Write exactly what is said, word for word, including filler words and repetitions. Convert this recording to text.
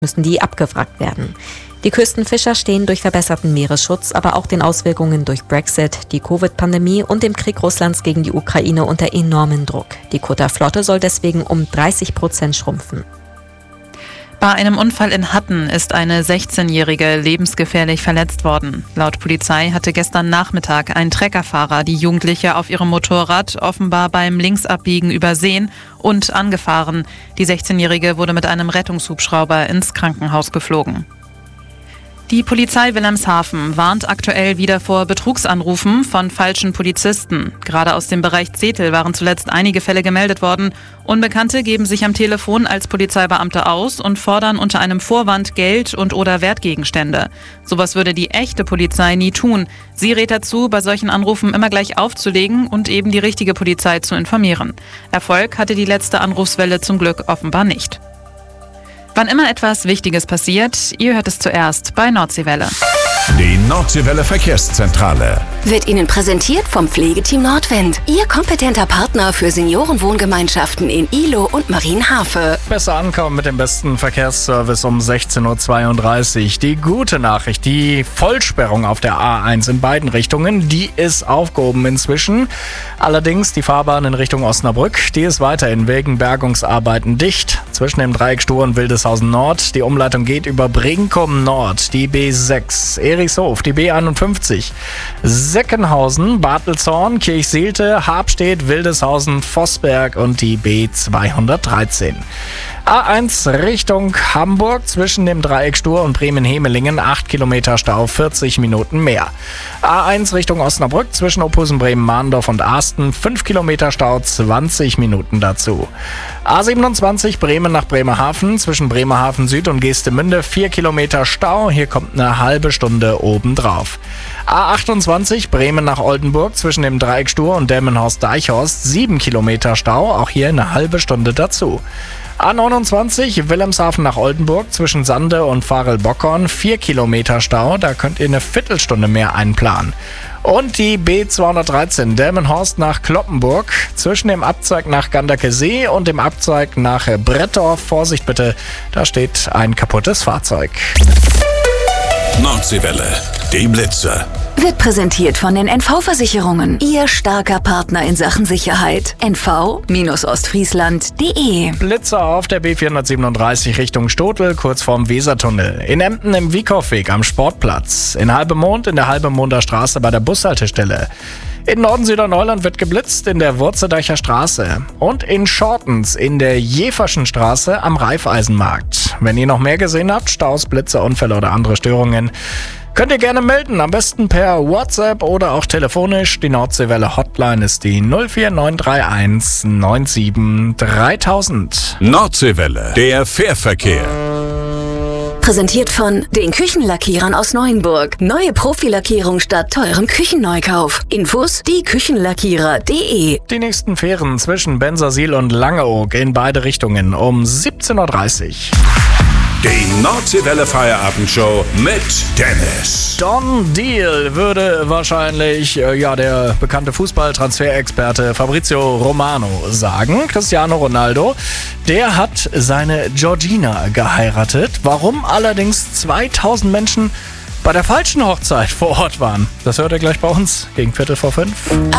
müssen die abgewrackt werden. Die Küstenfischer stehen durch verbesserten Meeresschutz, aber auch den Auswirkungen durch Brexit, die Covid-Pandemie und dem Krieg Russlands gegen die Ukraine unter enormen Druck. Die Kutterflotte soll deswegen um dreißig Prozent schrumpfen. Bei einem Unfall in Hatten ist eine sechzehnjährige lebensgefährlich verletzt worden. Laut Polizei hatte gestern Nachmittag ein Treckerfahrer die Jugendliche auf ihrem Motorrad offenbar beim Linksabbiegen übersehen und angefahren. Die sechzehnjährige wurde mit einem Rettungshubschrauber ins Krankenhaus geflogen. Die Polizei Wilhelmshaven warnt aktuell wieder vor Betrugsanrufen von falschen Polizisten. Gerade aus dem Bereich Zetel waren zuletzt einige Fälle gemeldet worden. Unbekannte geben sich am Telefon als Polizeibeamte aus und fordern unter einem Vorwand Geld und oder Wertgegenstände. Sowas würde die echte Polizei nie tun. Sie rät dazu, bei solchen Anrufen immer gleich aufzulegen und eben die richtige Polizei zu informieren. Erfolg hatte die letzte Anrufswelle zum Glück offenbar nicht. Wann immer etwas Wichtiges passiert, ihr hört es zuerst bei Nordseewelle. Die Nordseewelle Verkehrszentrale wird Ihnen präsentiert vom Pflegeteam Nordwind. Ihr kompetenter Partner für Seniorenwohngemeinschaften in Ihlow und Marienhafe. Besser ankommen mit dem besten Verkehrsservice um sechzehn Uhr zweiunddreißig. Die gute Nachricht, die Vollsperrung auf der A eins in beiden Richtungen, die ist aufgehoben inzwischen. Allerdings die Fahrbahn in Richtung Osnabrück, die ist weiterhin wegen Bergungsarbeiten dicht. Zwischen dem Dreieck Stur und Wildeshausen Nord. Die Umleitung geht über Brinkum Nord, die B sechs. Erichshof, die B einundfünfzig, Seckenhausen, Bartelzorn, Kirchseelte, Habstedt, Wildeshausen, Vossberg und die B zweihundertdreizehn. A eins Richtung Hamburg zwischen dem Dreieck Stur und Bremen-Hemelingen, acht Kilometer Stau, vierzig Minuten mehr. A eins Richtung Osnabrück zwischen Ophusen, Bremen-Mahndorf und Asten, fünf Kilometer Stau, zwanzig Minuten dazu. A siebenundzwanzig Bremen nach Bremerhaven zwischen Bremerhaven Süd und Geestemünde, vier Kilometer Stau, hier kommt eine halbe Stunde obendrauf. A achtundzwanzig Bremen nach Oldenburg zwischen dem Dreieck Stur und Delmenhorst-Deichhorst, sieben Kilometer Stau, auch hier eine halbe Stunde dazu. A neunundzwanzig Wilhelmshaven nach Oldenburg zwischen Sande und Farel-Bockorn, vier Kilometer Stau, da könnt ihr eine Viertelstunde mehr einplanen. Und die B zweihundertdreizehn Delmenhorst nach Kloppenburg zwischen dem Abzweig nach Ganderkesee und dem Abzweig nach Brettorf. Vorsicht bitte, da steht ein kaputtes Fahrzeug. Nordseewelle, die Blitzer. Wird präsentiert von den N V-Versicherungen. Ihr starker Partner in Sachen Sicherheit. N V Ostfriesland punkt de. Blitzer auf der B vierhundertsiebenunddreißig Richtung Stotel, kurz vorm Wesertunnel. In Emden im Wiekow-Weg am Sportplatz. In Halbemond in der Halbemonder Straße bei der Bushaltestelle. In Norden-Süderneuland wird geblitzt in der Wurzedacher Straße. Und in Schortens in der Jeverschen Straße am Raiffeisenmarkt. Wenn ihr noch mehr gesehen habt, Staus, Blitze, Unfälle oder andere Störungen, könnt ihr gerne melden, am besten per WhatsApp oder auch telefonisch. Die Nordseewelle Hotline ist die null vier neun drei eins neun sieben dreitausend. Nordseewelle, der Fährverkehr. Präsentiert von den Küchenlackierern aus Neuenburg. Neue Profilackierung statt teurem Küchenneukauf. Infos die Küchenlackierer punkt de. Die nächsten Fähren zwischen Bensersiel und Langeoog in beide Richtungen um siebzehn Uhr dreißig. Die Nordseewelle Feierabendshow mit Dennis. Don Deal würde wahrscheinlich äh, ja der bekannte Fußballtransferexperte Fabrizio Romano sagen. Cristiano Ronaldo, der hat seine Georgina geheiratet. Warum allerdings zweitausend Menschen bei der falschen Hochzeit vor Ort waren, das hört ihr gleich bei uns gegen Viertel vor fünf.